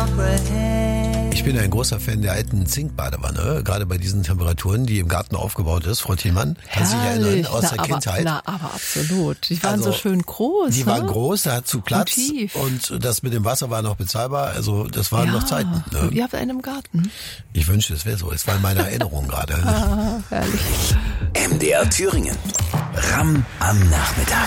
Ich bin ein großer Fan der alten Zinkbadewanne, gerade bei diesen Temperaturen, die im Garten aufgebaut ist. Frau Thielmann, kann sich erinnern aus der Kindheit. Aber absolut. Die waren so schön groß. Die waren groß, da hat zu Platz und tief. Und das mit dem Wasser war noch bezahlbar. Also das waren noch Zeiten. Ne? Und ihr habt einen im Garten. Ich wünschte, es wäre so. Es war in meiner Erinnerung gerade. Herrlich. MDR Thüringen. Ram am Nachmittag.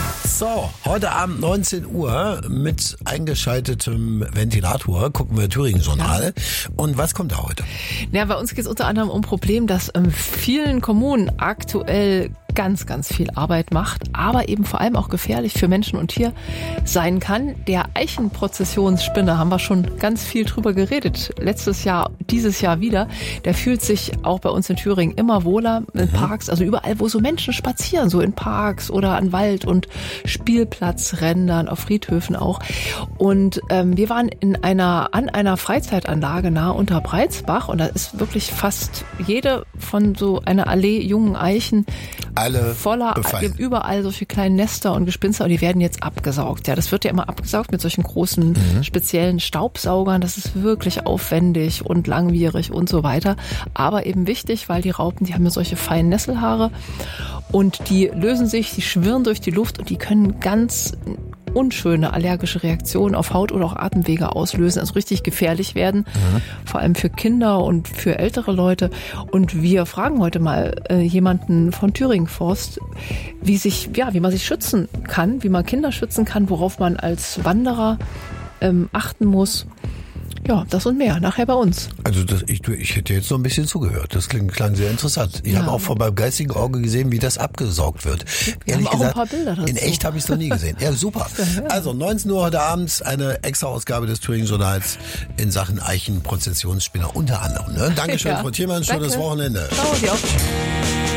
So, heute Abend 19 Uhr mit eingeschaltetem Ventilator gucken wir Thüringen-Journal. Und was kommt da heute? Ja, bei uns geht es unter anderem um ein Problem, das vielen Kommunen aktuell ganz, ganz viel Arbeit macht, aber eben vor allem auch gefährlich für Menschen und Tier sein kann. Der Eichenprozessionsspinner, haben wir schon ganz viel drüber geredet. Letztes Jahr, dieses Jahr wieder. Der fühlt sich auch bei uns in Thüringen immer wohler in Parks, also überall, wo so Menschen spazieren, so in Parks oder an Wald- und Spielplatzrändern, auf Friedhöfen auch. Und wir waren an einer Freizeitanlage nahe unter Breitsbach und da ist wirklich fast jede von so einer Allee jungen Eichen alle voller, überall solche kleinen Nester und Gespinste, und die werden jetzt abgesaugt. Ja, das wird ja immer abgesaugt mit solchen großen speziellen Staubsaugern. Das ist wirklich aufwendig und langwierig und so weiter. Aber eben wichtig, weil die Raupen, die haben ja solche feinen Nesselhaare und die lösen sich, die schwirren durch die Luft und die können ganz unschöne allergische Reaktionen auf Haut oder auch Atemwege auslösen, also richtig gefährlich werden, vor allem für Kinder und für ältere Leute. Und wir fragen heute mal jemanden von Thüringen Forst, wie man sich schützen kann, wie man Kinder schützen kann, worauf man als Wanderer achten muss. Ja, das und mehr, nachher bei uns. Also ich hätte jetzt noch ein bisschen zugehört. Das klang sehr interessant. Ich habe auch von meinem geistigen Auge gesehen, wie das abgesaugt wird. Wir haben auch ein paar Bilder dazu. In echt habe ich es noch nie gesehen. Ja, super. Also 19 Uhr heute Abend eine extra Ausgabe des Thüringen-Journals in Sachen Eichenprozessionsspinner unter anderem. Ne? Dankeschön, Frau Thielmann. Schönes Wochenende. Ciao, dir auch.